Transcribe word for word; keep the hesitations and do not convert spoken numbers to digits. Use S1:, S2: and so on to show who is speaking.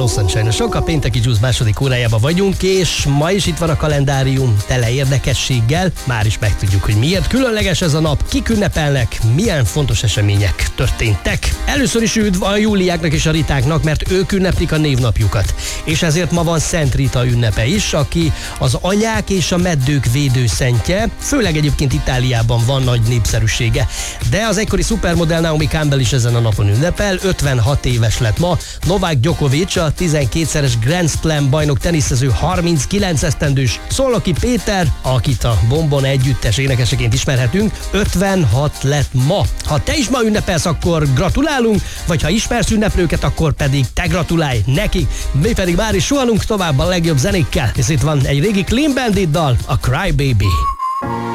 S1: Los Angeles-ok, a pénteki Juice második órájában vagyunk, és ma is itt van a kalendárium tele érdekességgel. Már is megtudjuk, hogy miért különleges ez a nap, kik ünnepelnek, milyen fontos események történtek. Először is üdv a Júliáknak és a Ritáknak, mert ők ünneplik a névnapjukat. És ezért ma van Szent Rita ünnepe is, aki az anyák és a meddők védőszentje, főleg egyébként Itáliában van nagy népszerűsége. De az egykori szupermodell Naomi Campbell is ezen a napon ünnepel, ötvenhat éves lett ma. Novák Djokovic, a tizenkétszeres Grand Slam bajnok teniszező harminckilenc esztendős Szolnoki Péter, akit a Bombon együttes énekeseként ismerhetünk, ötvenhat lett ma. Ha te is ma ünnepelsz, akkor gratulálunk, vagy ha ismersz ünneplőket, akkor pedig te gratulálj nekik. Mi pedig már is suhanunk tovább a legjobb zenékkel, és itt van egy régi Clean Bandit dal, a Cry Baby.